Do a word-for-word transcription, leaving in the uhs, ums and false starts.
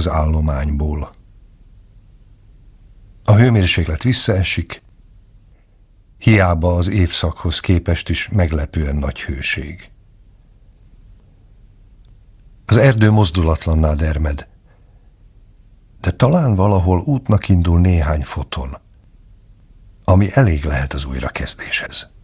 az állományból. A hőmérséklet visszaesik, hiába az évszakhoz képest is meglepően nagy hőség. Az erdő mozdulatlanná dermed, de talán valahol útnak indul néhány foton, ami elég lehet az újrakezdéshez.